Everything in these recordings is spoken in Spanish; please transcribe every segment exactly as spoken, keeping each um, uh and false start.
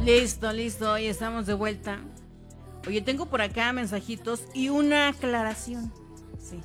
Listo, listo, y estamos de vuelta. Oye, tengo por acá mensajitos y una aclaración. Sí.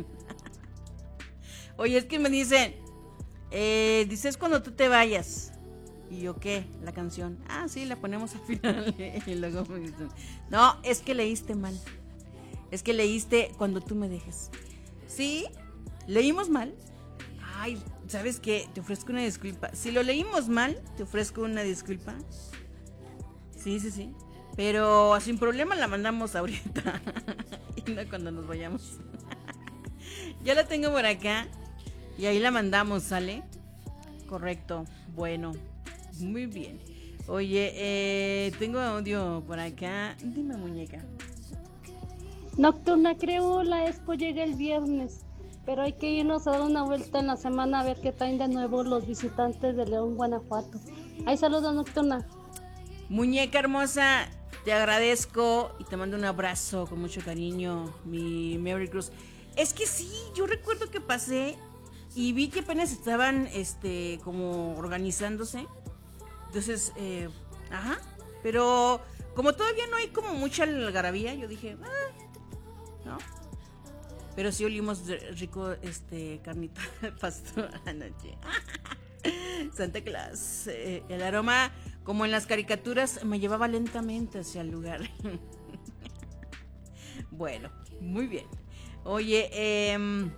Oye, es que me dicen, eh, dices cuando tú te vayas. ¿Y yo qué? La canción. Ah, sí, la ponemos al final. Y luego me dicen, no, es que leíste mal. Es que leíste cuando tú me dejes. ¿Sí? ¿Leímos mal? Ay, ¿sabes qué? Te ofrezco una disculpa. Si lo leímos mal, te ofrezco una disculpa. Sí, sí, sí. Pero sin problema la mandamos ahorita. Y no cuando nos vayamos. Ya la tengo por acá. Y ahí la mandamos, ¿sale? Correcto. Bueno. Muy bien. Oye, eh, tengo audio por acá. Dime, muñeca. Nocturna, creo la expo llega el viernes, pero hay que irnos a dar una vuelta en la semana a ver qué traen de nuevo los visitantes de León, Guanajuato. Ahí saludos, Nocturna. Muñeca hermosa, te agradezco y te mando un abrazo con mucho cariño, mi Mary Cruz. Es que sí, yo recuerdo que pasé y vi que apenas estaban, este, como organizándose. Entonces, eh, ajá, pero como todavía no hay como mucha algarabía, yo dije, ah, ¿no? Pero sí olimos rico, este, carnita de pasto anoche. Santa Claus, eh, el aroma, como en las caricaturas, me llevaba lentamente hacia el lugar. Bueno, muy bien. Oye, eh,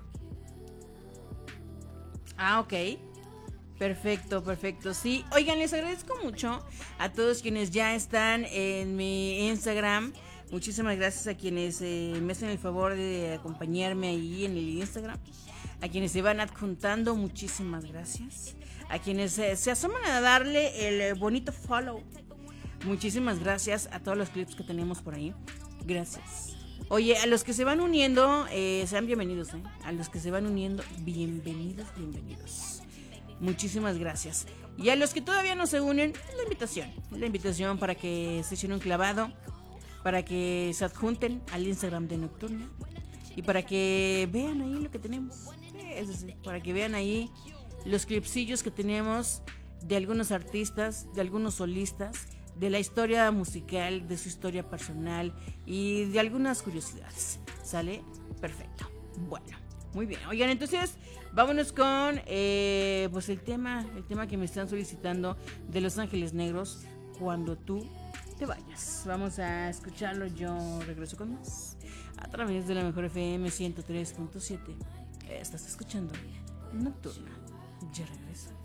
ah, ok. Perfecto, perfecto. Sí, oigan, les agradezco mucho a todos quienes ya están en mi Instagram. Muchísimas gracias a quienes eh, me hacen el favor de acompañarme ahí en el Instagram. A quienes se van adjuntando, muchísimas gracias. A quienes eh, se asoman a darle el eh, bonito follow. Muchísimas gracias a todos los clips que tenemos por ahí. Gracias. Oye, a los que se van uniendo, eh, sean bienvenidos, ¿eh? A los que se van uniendo, bienvenidos, bienvenidos. Muchísimas gracias. Y a los que todavía no se unen, la invitación. La invitación para que se echen un clavado, para que se adjunten al Instagram de Nocturna y para que vean ahí lo que tenemos. Es decir, para que vean ahí los clipsillos que tenemos de algunos artistas, de algunos solistas, de la historia musical, de su historia personal y de algunas curiosidades. ¿Sale? Perfecto. Bueno, muy bien. Oigan, entonces vámonos con eh, pues el tema, el tema que me están solicitando de Los Ángeles Negros, Cuando tú te vayas. Vamos a escucharlo. Yo regreso con más a través de la Mejor F M ciento tres punto siete. Estás escuchando Nocturna. Ya regreso.